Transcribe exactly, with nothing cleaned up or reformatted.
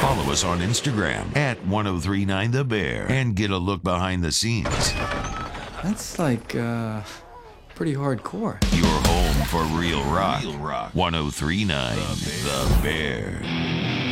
Follow us on Instagram at ten thirty-nine The Bear and get a look behind the scenes. That's like, uh, pretty hardcore. Your home for real rock. Real rock. ten thirty-nine The Bear.